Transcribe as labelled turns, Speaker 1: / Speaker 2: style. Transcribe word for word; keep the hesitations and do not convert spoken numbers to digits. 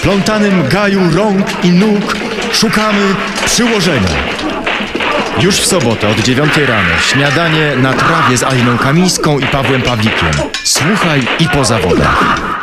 Speaker 1: splątanym gaju rąk i nóg szukamy przyłożenia. Już w sobotę od dziewiątej rano śniadanie na trawie z Aliną Kamińską i Pawłem Pawlikiem. Słuchaj i po zawodach.